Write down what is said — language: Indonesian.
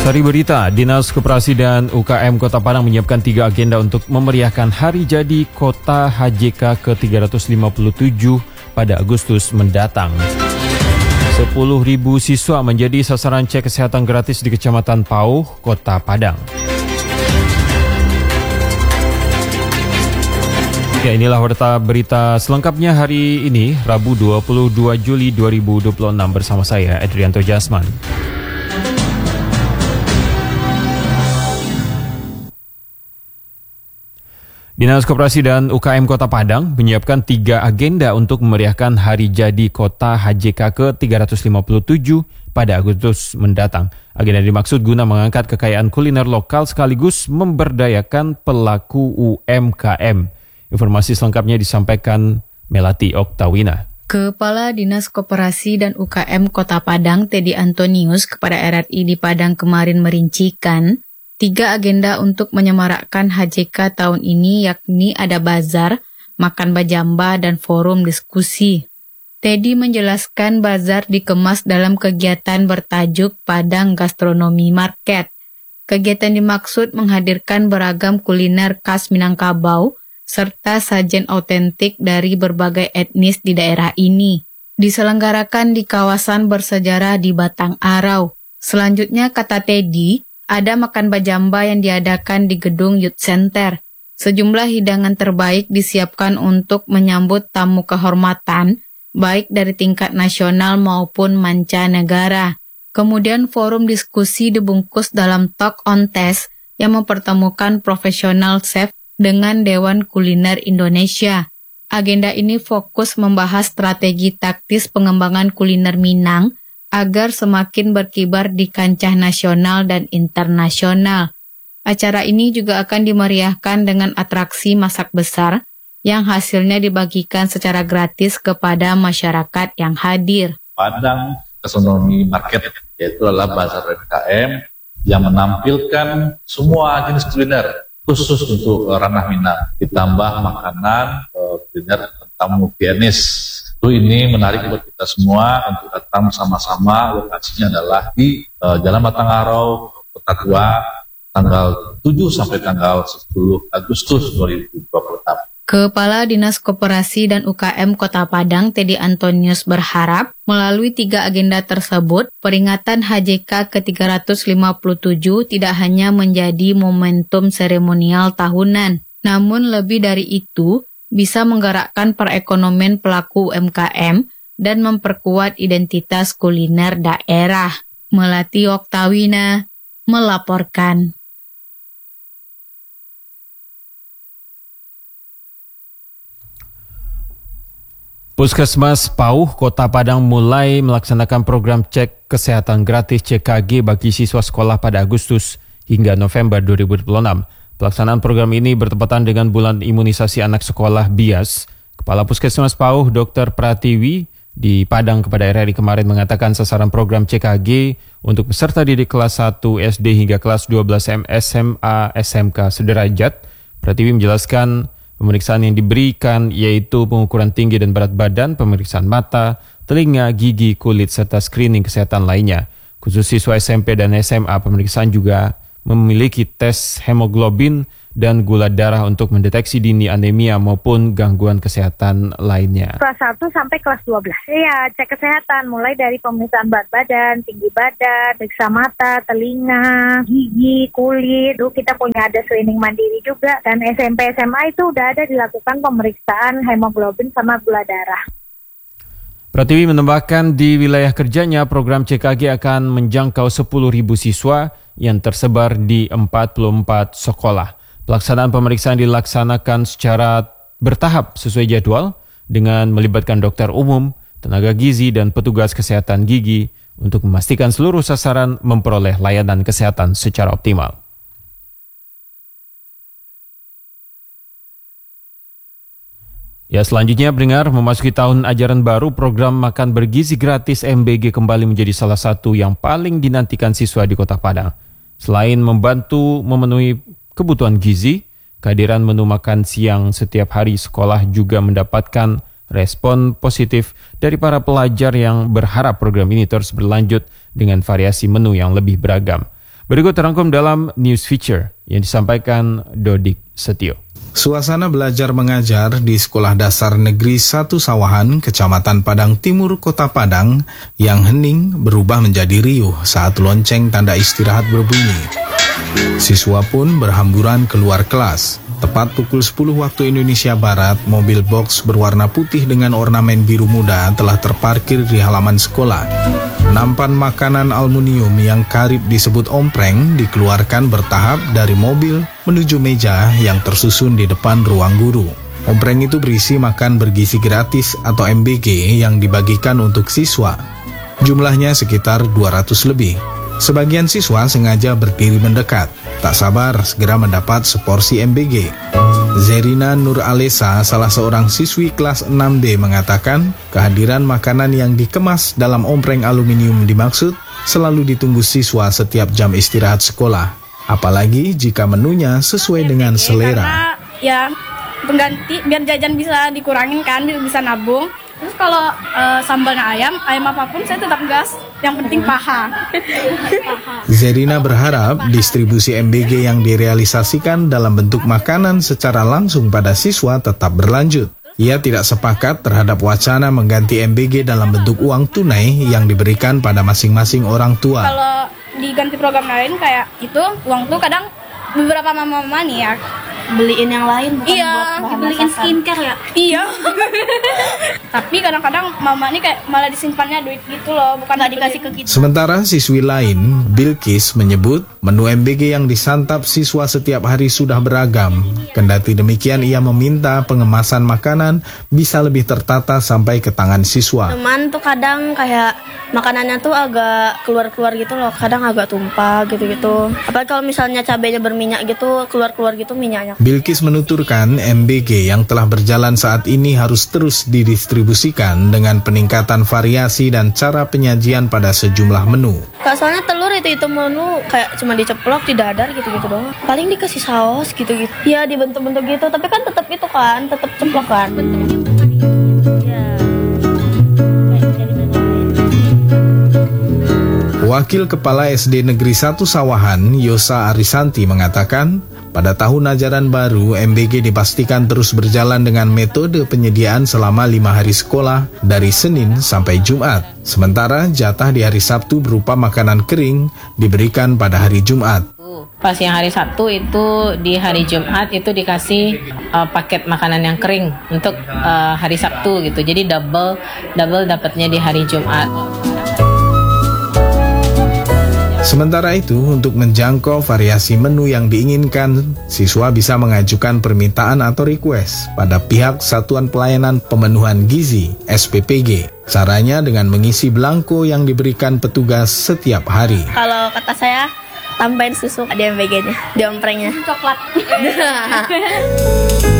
Sari berita, Dinas Koperasi dan UKM Kota Padang menyiapkan 3 agenda untuk memeriahkan Hari Jadi Kota HJK ke-357 pada Agustus mendatang. 10.000 siswa menjadi sasaran cek kesehatan gratis di Kecamatan Pauh, Kota Padang. Ya, inilah berita selengkapnya hari ini, Rabu 22 Juli 2026 bersama saya, Adrianto Jasman. Dinas Koperasi dan UKM Kota Padang menyiapkan 3 agenda untuk memeriahkan Hari Jadi Kota HJK ke-357 pada Agustus mendatang. Agenda dimaksud guna mengangkat kekayaan kuliner lokal sekaligus memberdayakan pelaku UMKM. Informasi selengkapnya disampaikan Melati Oktawina. Kepala Dinas Koperasi dan UKM Kota Padang, Teddy Antonius, kepada RRI di Padang kemarin merincikan 3 agenda untuk menyemarakkan HJK tahun ini, yakni ada bazar, makan bajamba, dan forum diskusi. Teddy menjelaskan bazar dikemas dalam kegiatan bertajuk Padang Gastronomi Market. Kegiatan dimaksud menghadirkan beragam kuliner khas Minangkabau, serta sajian autentik dari berbagai etnis di daerah ini. Diselenggarakan di kawasan bersejarah di Batang Arau. Selanjutnya, kata Teddy, ada makan bajamba yang diadakan di gedung Youth Center. Sejumlah hidangan terbaik disiapkan untuk menyambut tamu kehormatan, baik dari tingkat nasional maupun mancanegara. Kemudian forum diskusi dibungkus dalam talk on taste yang mempertemukan profesional chef dengan Dewan Kuliner Indonesia. Agenda ini fokus membahas strategi taktis pengembangan kuliner Minang agar semakin berkibar di kancah nasional dan internasional. Acara ini juga akan dimeriahkan dengan atraksi masak besar yang hasilnya dibagikan secara gratis kepada masyarakat yang hadir. Padang Gastronomi Market, yaitu adalah bazar UMKM yang menampilkan semua jenis kuliner khusus untuk ranah Minang, ditambah makanan kuliner tentang multi etnis. Ini menarik buat kita semua untuk datang sama-sama. Lokasinya adalah di Jalan Batang Arau, Kota Tua, tanggal 7 sampai tanggal 10 Agustus 2026. Kepala Dinas Koperasi dan UKM Kota Padang, Teddy Antonius, berharap melalui 3 agenda tersebut, peringatan HJK ke-357 tidak hanya menjadi momentum seremonial tahunan, namun lebih dari itu, bisa menggerakkan perekonomian pelaku UMKM dan memperkuat identitas kuliner daerah. Melati Oktawina melaporkan. Puskesmas Pauh, Kota Padang mulai melaksanakan program cek kesehatan gratis CKG bagi siswa sekolah pada Agustus hingga November 2026. Pelaksanaan program ini bertepatan dengan bulan imunisasi anak sekolah BIAS. Kepala Puskesmas Pauh, Dr. Pratiwi, di Padang kepada RRI kemarin mengatakan sasaran program CKG untuk peserta didik kelas 1 SD hingga kelas 12 SMA SMK sederajat. Pratiwi menjelaskan pemeriksaan yang diberikan yaitu pengukuran tinggi dan berat badan, pemeriksaan mata, telinga, gigi, kulit, serta screening kesehatan lainnya. Khusus siswa SMP dan SMA, pemeriksaan juga memiliki tes hemoglobin dan gula darah untuk mendeteksi dini anemia maupun gangguan kesehatan lainnya. Kelas 1 sampai kelas 12. Iya, cek kesehatan mulai dari pemeriksaan berat badan, tinggi badan, periksa mata, telinga, gigi, kulit. Lalu kita punya ada screening mandiri juga. Dan SMP SMA itu udah ada dilakukan pemeriksaan hemoglobin sama gula darah. Pratiwi menambahkan di wilayah kerjanya program CKG akan menjangkau 10.000 siswa yang tersebar di 44 sekolah. Pelaksanaan pemeriksaan dilaksanakan secara bertahap sesuai jadwal dengan melibatkan dokter umum, tenaga gizi, dan petugas kesehatan gigi untuk memastikan seluruh sasaran memperoleh layanan kesehatan secara optimal. Ya, selanjutnya pendengar, memasuki tahun ajaran baru, program makan bergizi gratis MBG kembali menjadi salah satu yang paling dinantikan siswa di Kota Padang. Selain membantu memenuhi kebutuhan gizi, kehadiran menu makan siang setiap hari sekolah juga mendapatkan respon positif dari para pelajar yang berharap program ini terus berlanjut dengan variasi menu yang lebih beragam. Berikut terangkum dalam news feature yang disampaikan Dodik Setio. Suasana belajar mengajar di Sekolah Dasar Negeri 1 Sawahan, Kecamatan Padang Timur, Kota Padang, yang hening berubah menjadi riuh saat lonceng tanda istirahat berbunyi. Siswa pun berhamburan keluar kelas. Tepat pukul 10 waktu Indonesia Barat, mobil box berwarna putih dengan ornamen biru muda telah terparkir di halaman sekolah. Nampan makanan aluminium yang karib disebut ompreng dikeluarkan bertahap dari mobil menuju meja yang tersusun di depan ruang guru. Ompreng itu berisi makan bergizi gratis atau MBG yang dibagikan untuk siswa. Jumlahnya sekitar 200 lebih. Sebagian siswa sengaja berdiri mendekat, tak sabar segera mendapat seporsi MBG. Zerina Nur Alesa, salah seorang siswi kelas 6B, mengatakan kehadiran makanan yang dikemas dalam ompreng aluminium dimaksud selalu ditunggu siswa setiap jam istirahat sekolah. Apalagi jika menunya sesuai dengan selera. Karena ya pengganti biar jajan bisa dikurangin kan, bisa nabung. Terus kalau sambalnya ayam apapun saya tetap gas. Yang penting paha. Zerina berharap distribusi MBG yang direalisasikan dalam bentuk makanan secara langsung pada siswa tetap berlanjut. Ia tidak sepakat terhadap wacana mengganti MBG dalam bentuk uang tunai yang diberikan pada masing-masing orang tua. Kalau diganti program lain kayak itu, uang tuh kadang beberapa mama-mama nih ya beliin yang lain, bukan buat beliin skincare ya. Iya. Tapi kadang-kadang mama nih kayak malah disimpannya duit gitu loh, bukan nggak dikasih ke kita. Sementara siswi lain, Bilkis, menyebut menu MBG yang disantap siswa setiap hari sudah beragam. Kendati demikian, ia meminta pengemasan makanan bisa lebih tertata sampai ke tangan siswa. Cuman tuh kadang kayak makanannya tuh agak keluar-keluar gitu loh, kadang agak tumpah gitu-gitu. Apalagi kalau misalnya cabenya berminyak gitu, keluar-keluar gitu minyaknya. Bilkis menuturkan MBG yang telah berjalan saat ini harus terus didistribusikan dengan peningkatan variasi dan cara penyajian pada sejumlah menu. Soalnya telur itu menu kayak cuma diceplok di dadar gitu-gitu doang. Paling dikasih saus gitu-gitu. Ya dibentuk-bentuk gitu, tapi kan tetap itu kan, tetap ceplok kan. Wakil Kepala SD Negeri 1 Sawahan, Yosa Arisanti, mengatakan pada tahun ajaran baru, MBG dipastikan terus berjalan dengan metode penyediaan selama 5 hari sekolah dari Senin sampai Jumat. Sementara jatah di hari Sabtu berupa makanan kering diberikan pada hari Jumat. Pas yang hari Sabtu itu di hari Jumat itu dikasih paket makanan yang kering untuk hari Sabtu gitu. Jadi double dapatnya di hari Jumat. Sementara itu, untuk menjangkau variasi menu yang diinginkan, siswa bisa mengajukan permintaan atau request pada pihak Satuan Pelayanan Pemenuhan Gizi (SPPG). Caranya dengan mengisi belangko yang diberikan petugas setiap hari. Kalau kata saya, tambahin susu di MBG-nya, di omprengnya. Coklat.